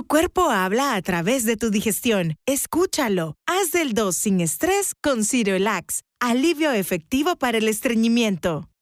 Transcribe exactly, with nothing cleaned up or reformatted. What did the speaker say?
Tu cuerpo habla a través de tu digestión. Escúchalo. Haz del dos sin estrés con Cirelax. Alivio efectivo para el estreñimiento.